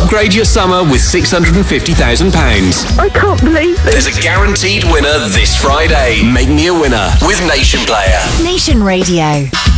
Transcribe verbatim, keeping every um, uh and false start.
Upgrade your summer with six hundred fifty thousand pounds. I can't believe this. There's a guaranteed winner this Friday. Make me a winner with Nation Player. Nation Radio.